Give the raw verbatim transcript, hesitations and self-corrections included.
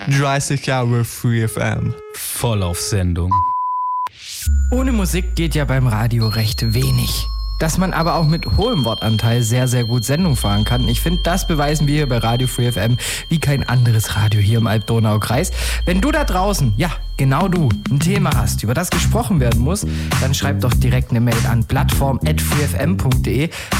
dreißig Jahre Free F M. Voll auf Sendung. Ohne Musik geht ja beim Radio recht wenig. Dass man aber auch mit hohem Wortanteil sehr, sehr gut Sendung fahren kann. Ich finde, das beweisen wir hier bei Radio Free F M wie kein anderes Radio hier im Alb-Donau-Kreis. Wenn du da draußen, ja, genau du, ein Thema hast, über das gesprochen werden muss, dann schreib doch direkt eine Mail an plattform at freefm punkt de.